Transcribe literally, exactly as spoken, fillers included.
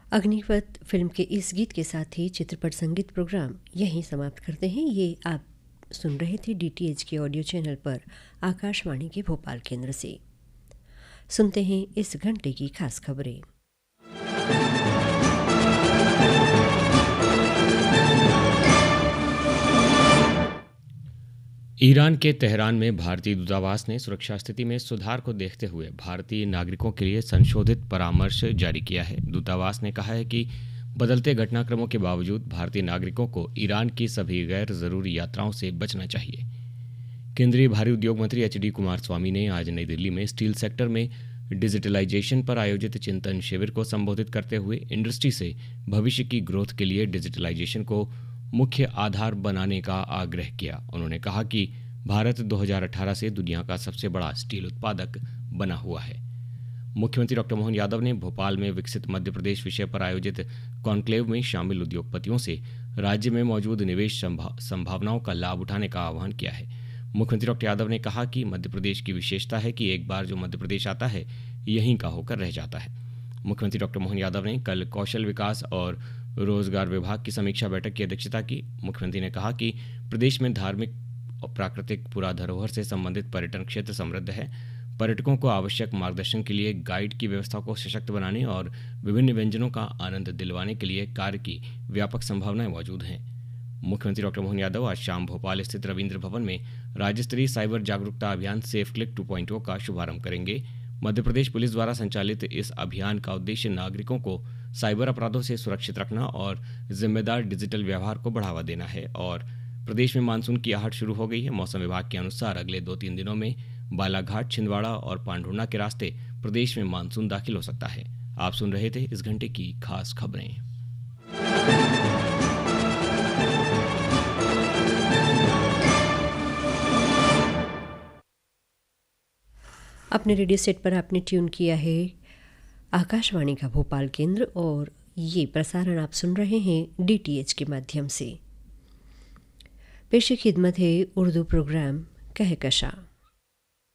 Agnipath film के इस गीत के साथ ही चित्रपट संगीत प्रोग्राम यहीं समाप्त करते हैं। ये आप सुन रहे थे डीटीएच के ऑडियो चैनल पर आकाशवाणी के भोपाल केंद्र से। सुनते हैं इस घंटे की खास खबरें। ईरान के तेहरान में भारतीय दूतावास ने सुरक्षा स्थिति में सुधार को देखते हुए भारतीय नागरिकों के लिए संशोधित परामर्श जारी किया है। दूतावास ने कहा है कि बदलते घटनाक्रमों के बावजूद भारतीय नागरिकों को ईरान की सभी गैर जरूरी यात्राओं से बचना चाहिए। केंद्रीय भारी उद्योग मंत्री एच डी कुमार स्वामी ने आज नई दिल्ली में स्टील सेक्टर में डिजिटलाइजेशन पर आयोजित चिंतन शिविर को संबोधित करते हुए इंडस्ट्री से भविष्य की ग्रोथ के लिए डिजिटलाइजेशन को मुख्य आधार बनाने का आग्रह किया। उन्होंने कहा कि भारत दो हज़ार अठारह से दुनिया का सबसे बड़ा स्टील उत्पादक बना हुआ है। मुख्यमंत्री डॉक्टर मोहन यादव ने भोपाल में विकसित मध्य प्रदेश विषय पर आयोजित कॉन्क्लेव में शामिल उद्योगपतियों से राज्य में मौजूद निवेश संभावनाओं का लाभ उठाने का आह्वान किया है। मुख्यमंत्री डॉक्टर यादव ने कहा कि मध्य प्रदेश की विशेषता है कि एक बार जो मध्य प्रदेश आता है यहीं का होकर रह जाता है। मुख्यमंत्री डॉक्टर मोहन यादव ने कल कौशल विकास और रोजगार विभाग की समीक्षा बैठक की अध्यक्षता की। मुख्यमंत्री ने कहा कि प्रदेश में धार्मिक और प्राकृतिक पुरा धरोहर से संबंधित पर्यटन क्षेत्र समृद्ध है। पर्यटकों को आवश्यक मार्गदर्शन के लिए गाइड की व्यवस्था को सशक्त बनाने और विभिन्न व्यंजनों का आनंद दिलवाने के लिए कार्य की व्यापक संभावनाएं मौजूद हैं। मुख्यमंत्री डॉक्टर मोहन यादव आज शाम भोपाल स्थित रविंद्र भवन में राज्य स्तरीय साइबर जागरूकता अभियान सेफ क्लिक टू पॉइंट ओ का शुभारंभ करेंगे। मध्य प्रदेश पुलिस द्वारा संचालित इस अभियान का उद्देश्य नागरिकों को साइबर अपराधों से सुरक्षित रखना और जिम्मेदार डिजिटल व्यवहार को बढ़ावा देना है। और प्रदेश में मानसून की आहट शुरू हो गई है। मौसम विभाग के अनुसार अगले दो तीन दिनों में बालाघाट, छिंदवाड़ा और पांढुर्णा के रास्ते प्रदेश में मानसून दाखिल हो सकता है। आप सुन रहे थे इस घंटे की खास खबरें। अपने रेडियो सेट पर आपने ट्यून किया है आकाशवाणी का भोपाल केंद्र और ये प्रसारण आप सुन रहे हैं डीटीएच के माध्यम से। पेश खिदमत है उर्दू प्रोग्राम कहकशा।